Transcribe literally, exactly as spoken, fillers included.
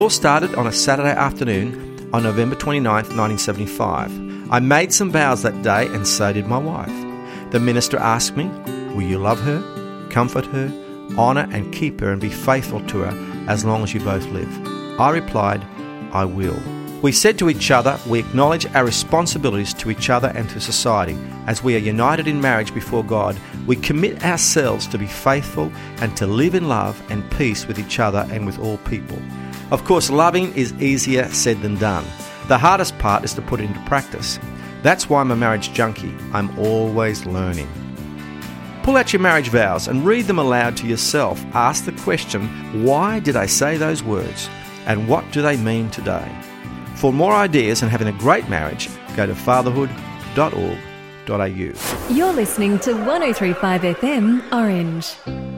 All started on a Saturday afternoon on November twenty-ninth, nineteen seventy-five. I made some vows that day, and so did my wife. The minister asked me, will you love her, comfort her, honour and keep her, and be faithful to her as long as you both live? I replied, I will. We said to each other, we acknowledge our responsibilities to each other and to society. As we are united in marriage before God, we commit ourselves to be faithful and to live in love and peace with each other and with all people. Of course, loving is easier said than done. The hardest part is to put it into practice. That's why I'm a marriage junkie. I'm always learning. Pull out your marriage vows and read them aloud to yourself. Ask the question, why did I say those words? And what do they mean today? For more ideas on having a great marriage, go to fatherhood dot org dot a u. You're listening to one oh three point five F M Orange.